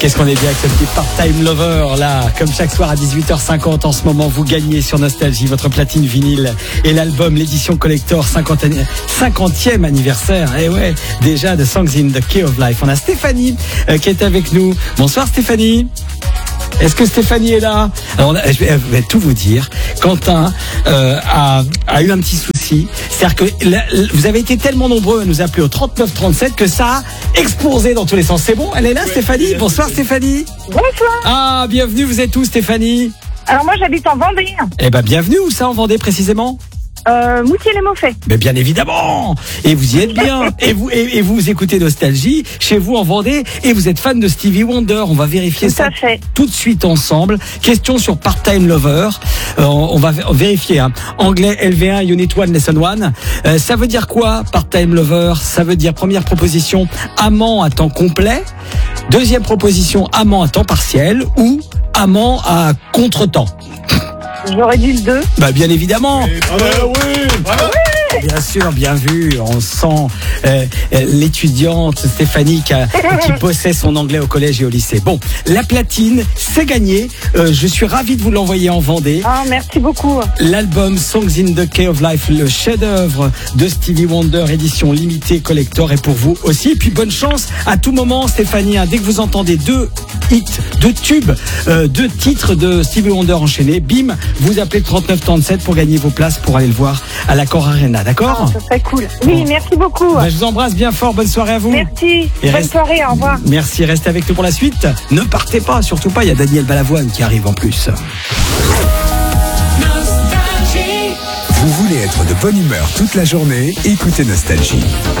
Qu'est-ce qu'on est bien avec ce petit part-time lover là. Comme chaque soir à 18h50 en ce moment, vous gagnez sur Nostalgie votre platine vinyle et l'album, l'édition collector 50e anniversaire. Et ouais, déjà de Songs in the Key of Life. On a Stéphanie qui est avec nous. Bonsoir Stéphanie. Est-ce que Stéphanie est là? Alors, je vais tout vous dire. Quentin a eu un petit souci. C'est-à-dire que vous avez été tellement nombreux à nous appeler au 3937 que ça a explosé dans tous les sens. C'est bon? Elle est là, Stéphanie? Bonsoir Stéphanie. Bonsoir. Ah, bienvenue. Vous êtes où, Stéphanie? Alors moi j'habite en Vendée. Eh ben, bienvenue. Où ça en Vendée précisément? Moutier-les-Mauffets. Mais bien évidemment. Et vous y êtes bien. Et vous écoutez Nostalgie chez vous en Vendée et vous êtes fan de Stevie Wonder. On va vérifier Tout ça à fait. tout de suite ensemble. Question sur Part-Time Lover. On va vérifier. Anglais LV1 Unit 1 Lesson 1. Ça veut dire quoi Part-Time Lover? Ça veut dire première proposition amant à temps complet. Deuxième proposition amant à temps partiel ou amant à contre-temps. J'aurais dit le 2. Bah bien évidemment. Bravo. Bien sûr, bien vu. On sent l'étudiante Stéphanie qui possède son anglais au collège et au lycée. Bon, la platine, c'est gagné. Je suis ravi de vous l'envoyer en Vendée. Ah, merci beaucoup. L'album Songs in the Key of Life, le chef-d'œuvre de Stevie Wonder, édition limitée collector, est pour vous aussi. Et puis bonne chance à tout moment, Stéphanie. Dès que vous entendez deux hits, deux tubes, deux titres de Stevie Wonder enchaînés, bim, vous appelez le 3937 pour gagner vos places pour aller le voir à l'Accor Arena. D'accord? Ça serait cool. Oui, merci beaucoup. Je vous embrasse bien fort. Bonne soirée à vous. Merci. Bonne soirée. Au revoir. Merci. Restez avec nous pour la suite. Ne partez pas, surtout pas. Il y a Daniel Balavoine qui arrive en plus. Vous voulez être de bonne humeur toute la journée? Écoutez Nostalgie.